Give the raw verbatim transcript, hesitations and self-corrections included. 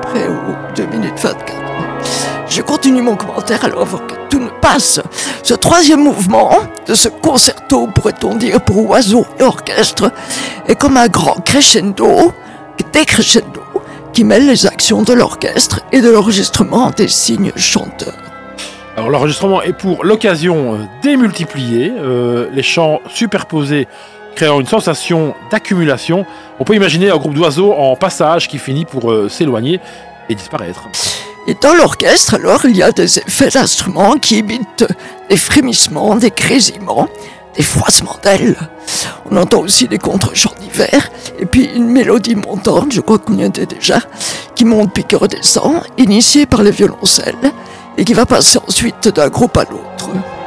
près aux deux minutes vingt-quatre. Je continue mon commentaire alors que tout ne passe. Ce troisième mouvement de ce concerto, pourrait-on dire, pour oiseaux et orchestre, est comme un grand crescendo, décrescendo, qui mêle les actions de l'orchestre et de l'enregistrement des signes chanteurs. Alors l'enregistrement est pour l'occasion démultiplié, euh, les chants superposés créant une sensation d'accumulation. On peut imaginer un groupe d'oiseaux en passage qui finit pour euh, s'éloigner et disparaître. Et dans l'orchestre, alors, il y a des effets d'instruments qui imitent des frémissements, des grésillements, des froissements d'ailes. On entend aussi des contre-chants divers, et puis une mélodie montante, je crois qu'on y était déjà, qui monte puis qui redescend, initiée par les violoncelles, et qui va passer ensuite d'un groupe à l'autre.